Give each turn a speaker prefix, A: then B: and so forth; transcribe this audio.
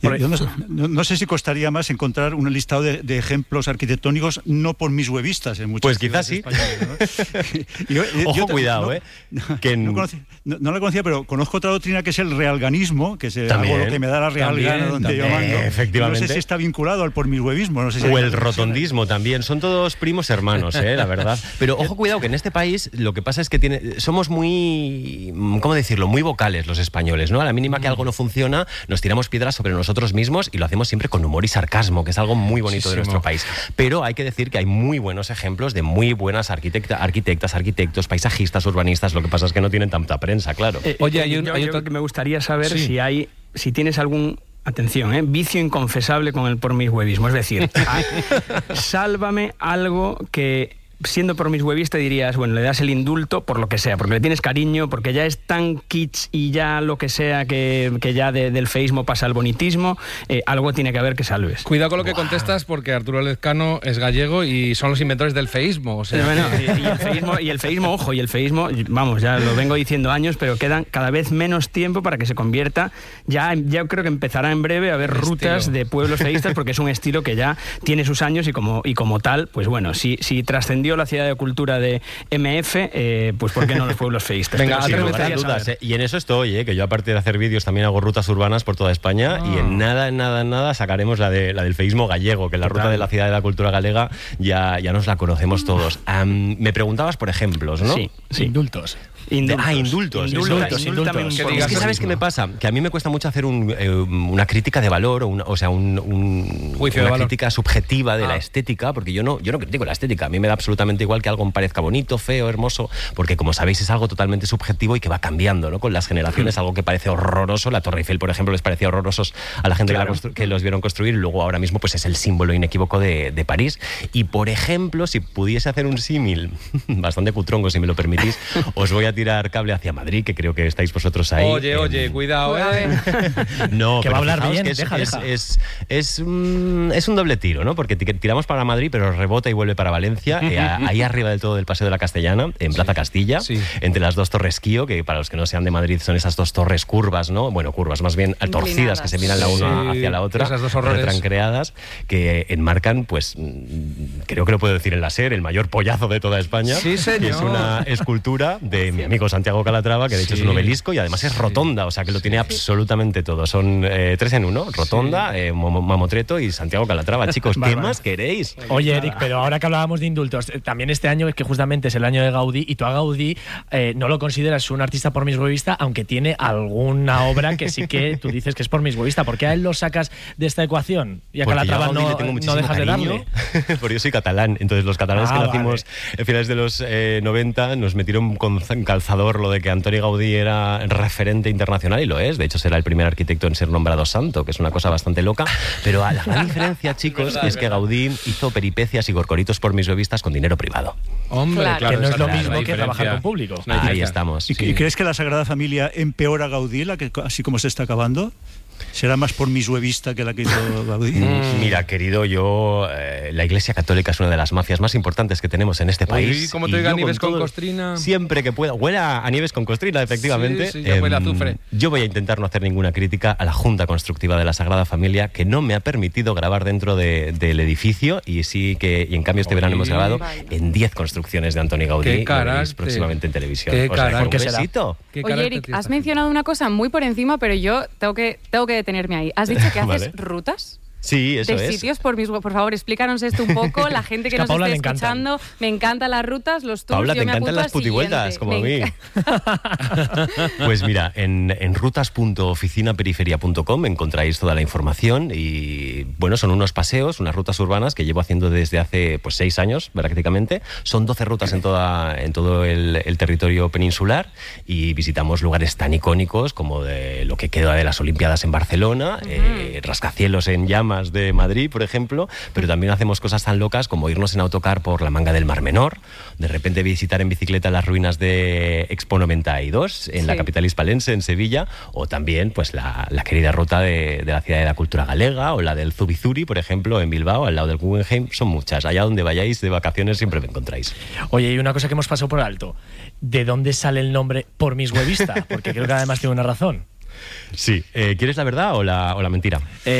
A: No sé si costaría más encontrar un listado de ejemplos arquitectónicos no por mis huevistas en muchas
B: pues quizás sí.
A: ¿no?
B: Ojo, cuidado,
A: No la conocía, pero conozco otra doctrina que es el realganismo, que es algo lo que me da la real gana donde yo mando.
B: Efectivamente.
A: No sé si está vinculado al por mis huevismo. No sé si
B: o el rotondismo también. Son todos primos hermanos, la verdad. Pero ojo, cuidado, que en este país lo que pasa es que somos muy, ¿cómo decirlo?, muy vocales los españoles, ¿no? A la mínima que algo no funciona, nos tiramos piedras sobre nosotros mismos y lo hacemos siempre con humor y sarcasmo, que es algo muy bonito de nuestro país. Pero hay que decir que hay muy buenos ejemplos de muy buenas arquitectas, arquitectos, paisajistas, urbanistas. Lo que pasa es que no tienen tanta prensa, claro.
C: Oye, hay otro que me gustaría saber si tienes algún... Atención, vicio inconfesable con el por mis huevismo. Es decir, sálvame algo que... siendo por mis huevistas dirías, bueno, le das el indulto por lo que sea, porque le tienes cariño, porque ya es tan kitsch y ya lo que sea que ya del feísmo pasa al bonitismo, algo tiene que haber que salves.
D: Cuidado con lo que contestas, porque Arturo Lezcano es gallego y son los inventores del feísmo. O sea.
C: Bueno, y el feísmo, ojo, vamos, ya lo vengo diciendo años, pero quedan cada vez menos tiempo para que se convierta, ya creo que empezará en breve a haber rutas de pueblos feístas, porque es un estilo que ya tiene sus años y como tal, pues bueno, si trascendió la ciudad de cultura de MF, pues ¿por qué no los pueblos feístas?
B: Venga, sin lugar a dudas, y en eso estoy, que yo aparte de hacer vídeos también hago rutas urbanas por toda España y en nada sacaremos la del feísmo gallego, que la ruta de la ciudad de la cultura galega ya nos la conocemos todos. Me preguntabas por ejemplos, ¿no?
C: Sí.
E: Indultos.
B: Indultos. Es que ¿sabes qué me pasa? Que a mí me cuesta mucho hacer una crítica de valor, una crítica subjetiva de la estética, porque yo no critico la estética. A mí me da absolutamente igual que algo me parezca bonito, feo, hermoso, porque como sabéis es algo totalmente subjetivo y que va cambiando, ¿no? Con las generaciones, algo que parece horroroso. La Torre Eiffel, por ejemplo, les parecía horrorosos a la gente que los vieron construir, y luego ahora mismo pues es el símbolo inequívoco de París. Y por ejemplo, si pudiese hacer un símil bastante cutrongo, si me lo permitís, os voy a tirar cable hacia Madrid, que creo que estáis vosotros ahí.
D: Oye, cuidado,
B: No,
E: que va a hablar bien,
B: que es un doble tiro, ¿no? Porque tiramos para Madrid, pero rebota y vuelve para Valencia, ahí arriba del todo del Paseo de la Castellana, en Plaza Castilla, entre las dos torres Kío, que para los que no sean de Madrid son esas dos torres curvas, ¿no? Bueno, curvas, más bien torcidas, que se miran la una hacia la otra,
D: esas dos horrores
B: retranqueadas, que enmarcan, pues, creo que lo puedo decir en la SER, el mayor pollazo de toda España.
D: Sí, señor.
B: Que es una escultura de mi amigo Santiago Calatrava, que de hecho es un obelisco y además es rotonda, o sea que lo tiene absolutamente todo. Son 3 en 1, rotonda, mamotreto y Santiago Calatrava. Chicos, ¿qué más queréis?
E: Oye, Eric, pero ahora que hablábamos de indultos, también este año es que justamente es el año de Gaudí, y tú a Gaudí no lo consideras un artista por mis huevista, aunque tiene alguna obra que sí que tú dices que es por mis huevista. ¿Por qué a él lo sacas de esta ecuación? Y a Calatrava no dejas de darle.
B: Porque yo soy catalán, entonces los catalanes que nacimos en finales de los 90 nos metieron con calzador lo de que Antoni Gaudí era referente internacional, y lo es. De hecho, será el primer arquitecto en ser nombrado santo, que es una cosa bastante loca. Pero la gran diferencia, chicos, es que Gaudí hizo peripecias y gorgoritos por mis revistas con dinero privado.
D: Hombre,
E: que no es lo mismo que trabajar con público.
B: Ahí estamos.
A: ¿Y crees que la Sagrada Familia empeora a Gaudí, así como se está acabando? ¿Será más por mis huevista que la que hizo Gaudí?
B: Mira, querido, la Iglesia Católica es una de las mafias más importantes que tenemos en este país.
D: ¿Cómo te diga Nieves con costrina?
B: Siempre que pueda. Huela a Nieves con costrina, efectivamente.
D: Sí, ya huele a azufre.
B: Yo voy a intentar no hacer ninguna crítica a la Junta Constructiva de la Sagrada Familia, que no me ha permitido grabar dentro del edificio, y en cambio este verano hemos grabado en 10 construcciones de Antoni Gaudí, que veréis próximamente en televisión.
D: ¿Qué
B: besito.
F: Oye, Eric, has mencionado una cosa muy por encima, pero yo tengo que detenerme ahí. ¿Has dicho que haces rutas?
B: Sí, eso
F: de sitios por favor, explícanos esto un poco. La gente que nos está escuchando, me encantan las rutas, los tours.
B: Paula, te encantan las putivueltas, como a mí. Pues mira, en rutas.oficinaperiferia.com encontráis toda la información, y bueno, son unos paseos, unas rutas urbanas que llevo haciendo desde hace 6 años prácticamente. Son 12 rutas en todo el territorio peninsular, y visitamos lugares tan icónicos como de lo que queda de las Olimpiadas en Barcelona, rascacielos en llamas de Madrid, por ejemplo, pero también hacemos cosas tan locas como irnos en autocar por la Manga del Mar Menor, de repente visitar en bicicleta las ruinas de Expo 92 en la capital hispalense, en Sevilla, o también pues la querida ruta de la Ciudad de la Cultura Galega, o la del Zubizuri, por ejemplo, en Bilbao, al lado del Guggenheim. Son muchas. Allá donde vayáis de vacaciones siempre me encontráis.
E: Oye, y una cosa que hemos pasado por alto, ¿de dónde sale el nombre por mis huevista? Porque creo que además tiene una razón.
B: Sí. ¿Quieres la verdad o la mentira?